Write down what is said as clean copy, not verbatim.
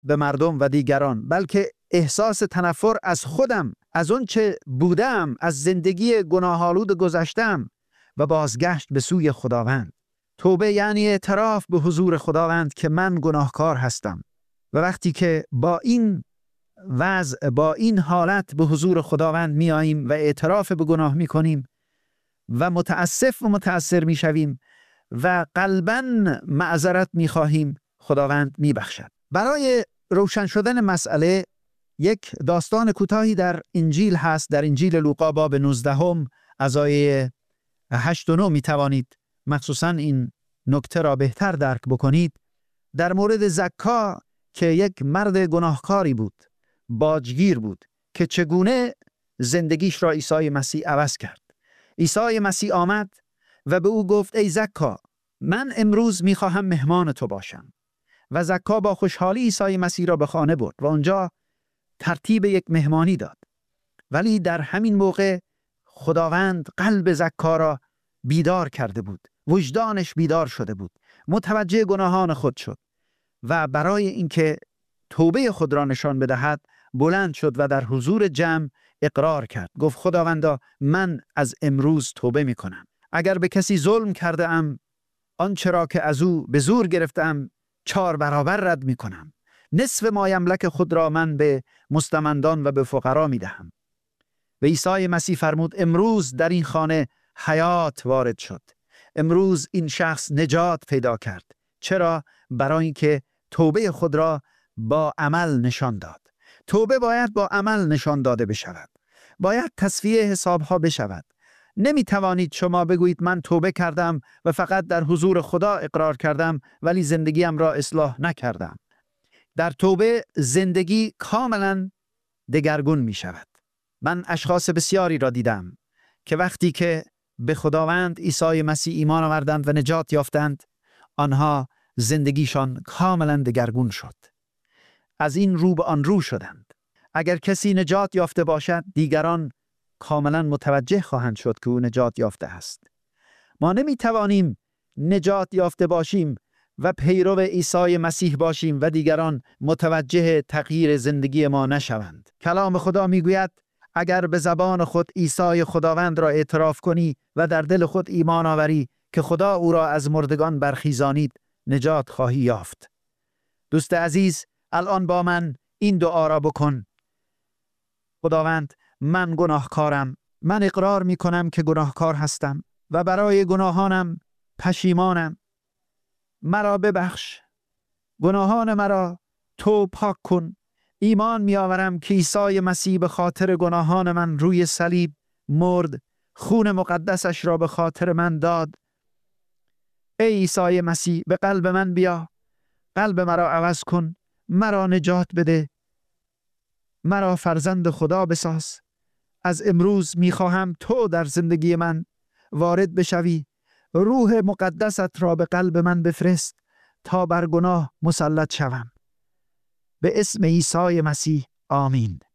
به مردم و دیگران، بلکه احساس تنفر از خودم، از اون چه بودم، از زندگی گناه‌آلود گذشتم و بازگشت به سوی خداوند. توبه یعنی اعتراف به حضور خداوند که من گناهکار هستم و وقتی که با این وضع، با این حالت به حضور خداوند می آییم و اعتراف به گناه می کنیم و متاسف و متأثر می شویم و قلباً معذرت می خواهیم، خداوند می بخشد. برای روشن شدن مسئله یک داستان کوتاهی در انجیل هست، در انجیل لوقا باب 19 از آیه 8 و 9 می توانید مخصوصاً این نکته را بهتر درک بکنید. در مورد زکا که یک مرد گناهکاری بود، باجگیر بود، که چگونه زندگیش را عیسی مسیح عوض کرد. عیسی مسیح آمد و به او گفت ای زکا، من امروز میخواهم مهمان تو باشم. و زکا با خوشحالی عیسی مسیح را به خانه برد و اونجا ترتیب یک مهمانی داد. ولی در همین موقع خداوند قلب زکا را بیدار کرده بود، وجدانش بیدار شده بود، متوجه گناهان خود شد و برای اینکه توبه خود را نشان بدهد بلند شد و در حضور جمع اقرار کرد. گفت خداوندا، من از امروز توبه می کنم. اگر به کسی ظلم کرده ام، آنچه را که از او به زور گرفتم 4 برابر رد می کنم. نصف مایملک خود را من به مستمندان و به فقرا می دهم. و عیسی مسیح فرمود امروز در این خانه حیات وارد شد. امروز این شخص نجات پیدا کرد. چرا؟ برای اینکه توبه خود را با عمل نشان داد. توبه باید با عمل نشان داده بشود. باید تصفیه حسابها بشود. نمی توانید شما بگویید من توبه کردم و فقط در حضور خدا اقرار کردم ولی زندگیم را اصلاح نکردم. در توبه زندگی کاملا دگرگون می شود. من اشخاص بسیاری را دیدم که وقتی که به خداوند عیسی مسیح ایمان آوردند و نجات یافتند، آنها زندگیشان کاملا دگرگون شد. از این رو به آن رو شدند. اگر کسی نجات یافته باشد، دیگران کاملا متوجه خواهند شد که او نجات یافته است. ما نمی توانیم نجات یافته باشیم و پیرو عیسی مسیح باشیم و دیگران متوجه تغییر زندگی ما نشوند. کلام خدا می گوید اگر به زبان خود عیسی خداوند را اعتراف کنی و در دل خود ایمان آوری که خدا او را از مردگان برخیزانید، نجات خواهی یافت. دوست عزیز، الان با من این دعا را بکن. خداوند، من گناهکارم. من اقرار می کنم که گناهکار هستم و برای گناهانم پشیمانم. مرا ببخش. گناهان مرا تو پاک کن. ایمان می آورم که عیسی مسیح به خاطر گناهان من روی صلیب مرد، خون مقدسش را به خاطر من داد. ای عیسی مسیح، به قلب من بیا. قلب مرا عوض کن. مرا نجات بده. مرا فرزند خدا بساز. از امروز میخواهم تو در زندگی من وارد بشوی. روح مقدست را به قلب من بفرست تا بر گناه مسلط شوم. به اسم عیسی مسیح، آمین.